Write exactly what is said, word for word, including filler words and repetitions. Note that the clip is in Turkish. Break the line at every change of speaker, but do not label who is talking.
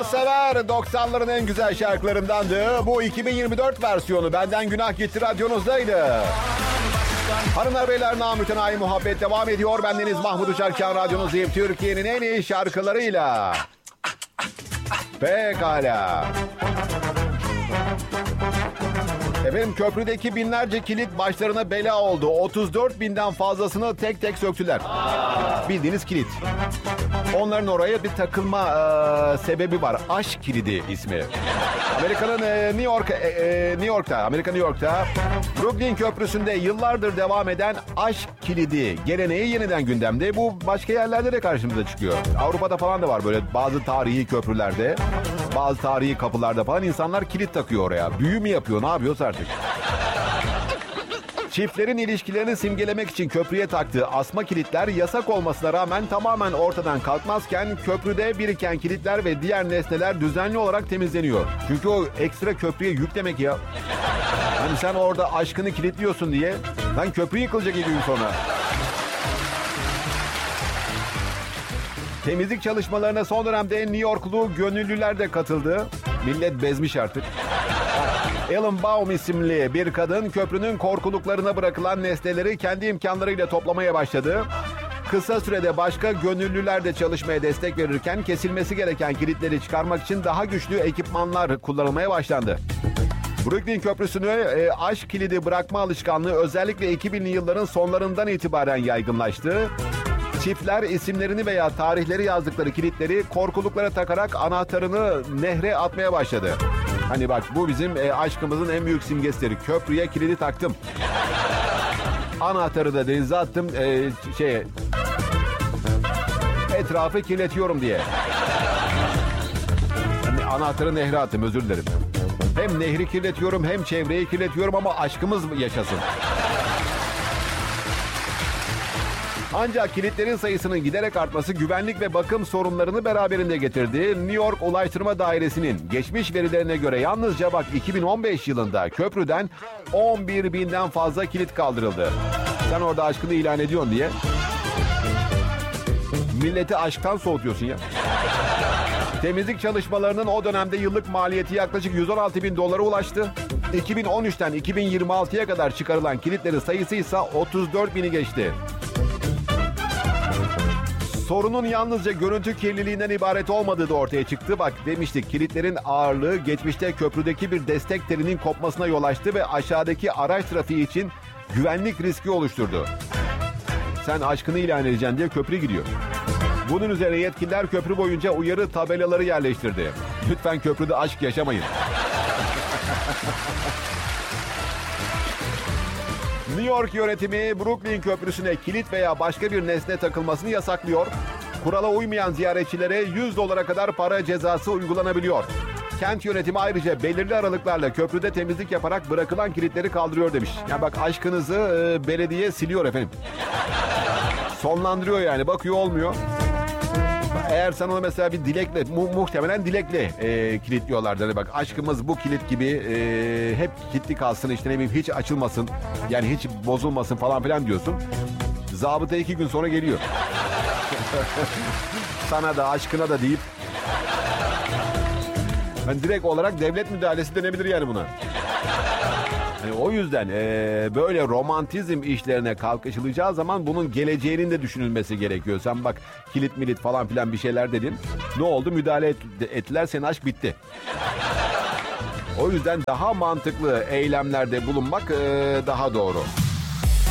Seviyor sever doksanların en güzel şarkılarındandı. Bu iki bin yirmi dört versiyonu Benden Günah Gitti radyonuzdaydı. Hanımlar beyler, namütenayi muhabbet devam ediyor. Bendeniz Mahmut Uçarken, radyonuzdayım. Türkiye'nin en iyi şarkılarıyla. Pekala. Efendim, köprüdeki binlerce kilit başlarına bela oldu. otuz dört binden fazlasını tek tek söktüler. Bildiğiniz kilit. Onların oraya bir takılma e, sebebi var. Aşk kilidi ismi. Amerika'nın e, New York, e, e, New York'ta, Amerika New York'ta Brooklyn Köprüsü'nde yıllardır devam eden aşk kilidi geleneği yeniden gündemde. Bu başka yerlerde de karşımıza çıkıyor. Avrupa'da falan da var böyle bazı tarihi köprülerde, bazı tarihi kapılarda falan insanlar kilit takıyor oraya. Büyü mü yapıyor, ne yapıyorsa artık. Çiftlerin ilişkilerini simgelemek için köprüye taktığı asma kilitler yasak olmasına rağmen tamamen ortadan kalkmazken köprüde biriken kilitler ve diğer nesneler düzenli olarak temizleniyor. Çünkü o ekstra köprüye yük demek ya. Hani sen orada aşkını kilitliyorsun diye lan köprü yıkılacak iki gün sonra. Temizlik çalışmalarına son dönemde New Yorklu gönüllüler de katıldı. Millet bezmiş artık. Ellen Baum isimli bir kadın köprünün korkuluklarına bırakılan nesneleri kendi imkanlarıyla toplamaya başladı. Kısa sürede başka gönüllüler de çalışmaya destek verirken kesilmesi gereken kilitleri çıkarmak için daha güçlü ekipmanlar kullanılmaya başlandı. Brooklyn Köprüsü'nü e, aşk kilidi bırakma alışkanlığı özellikle iki binli yılların sonlarından itibaren yaygınlaştı. Çiftler isimlerini veya tarihleri yazdıkları kilitleri korkuluklara takarak anahtarını nehre atmaya başladı. Hani bak, bu bizim e, aşkımızın en büyük simgesidir. Köprüye kilidi taktım. Anahtarı da denize attım. E, şey, etrafı kirletiyorum diye. Yani anahtarı nehre attım, özür dilerim. Hem nehri kirletiyorum hem çevreyi kirletiyorum ama aşkımız yaşasın. Ancak kilitlerin sayısının giderek artması güvenlik ve bakım sorunlarını beraberinde getirdi. New York Ulaştırma Dairesi'nin geçmiş verilerine göre yalnızca bak iki bin on beş yılında köprüden on bir binden fazla kilit kaldırıldı. Sen orada aşkını ilan ediyorsun diye milleti aşktan soğutuyorsun ya. Temizlik çalışmalarının o dönemde yıllık maliyeti yaklaşık yüz on altı bin dolara ulaştı. iki bin on üçten iki bin yirmi altıya kadar çıkarılan kilitlerin sayısı ise otuz dört bini geçti. Sorunun yalnızca görüntü kirliliğinden ibaret olmadığı da ortaya çıktı. Bak demiştik, kilitlerin ağırlığı geçmişte köprüdeki bir destek telinin kopmasına yol açtı ve aşağıdaki araç trafiği için güvenlik riski oluşturdu. Sen aşkını ilan edeceksin diye köprü gidiyor. Bunun üzerine yetkililer köprü boyunca uyarı tabelaları yerleştirdi. Lütfen köprüde aşk yaşamayın. New York yönetimi Brooklyn Köprüsü'ne kilit veya başka bir nesne takılmasını yasaklıyor. Kurala uymayan ziyaretçilere yüz dolara kadar para cezası uygulanabiliyor. Kent yönetimi ayrıca belirli aralıklarla köprüde temizlik yaparak bırakılan kilitleri kaldırıyor demiş. Yani bak, aşkınızı e, belediye siliyor efendim. Sonlandırıyor yani, bakıyor olmuyor. Eğer sen onu mesela bir dilekle, mu- muhtemelen dilekle e, kilitliyorlardı. Hani bak, aşkımız bu kilit gibi e, hep kilitli kalsın, işte ne bileyim hiç açılmasın, yani hiç bozulmasın falan filan diyorsun. Zabıta iki gün sonra geliyor. Sana da aşkına da deyip. Yani direkt olarak devlet müdahalesi denebilir yani buna. Yani o yüzden e, böyle romantizm işlerine kalkışılacağı zaman bunun geleceğinin de düşünülmesi gerekiyor. Sen bak, kilit milit falan filan bir şeyler dedin. Ne oldu? Müdahale et, ettiler, senin aşk bitti. O yüzden daha mantıklı eylemlerde bulunmak e, daha doğru.